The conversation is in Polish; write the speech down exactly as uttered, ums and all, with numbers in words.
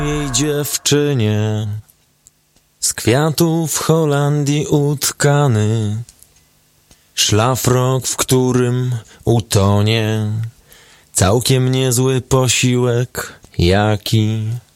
Jej dziewczynie z kwiatów Holandii utkany szlafrok, w którym utonie całkiem niezły posiłek, jaki